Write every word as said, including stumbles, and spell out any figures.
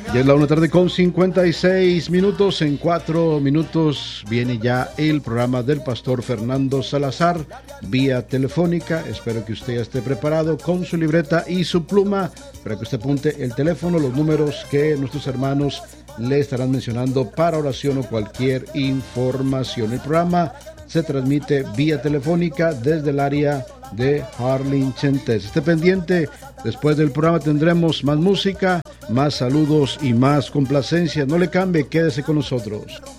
Ya es la una tarde con cincuenta y seis minutos. En cuatro minutos viene ya el programa del pastor Fernando Salazar vía telefónica. Espero que usted ya esté preparado con su libreta y su pluma para que usted apunte el teléfono, los números que nuestros hermanos le estarán mencionando para oración o cualquier información. El programa se transmite vía telefónica desde el área de Harlingen, Texas. Esté pendiente, después del programa tendremos más música, más saludos y más complacencia. No le cambie, quédese con nosotros.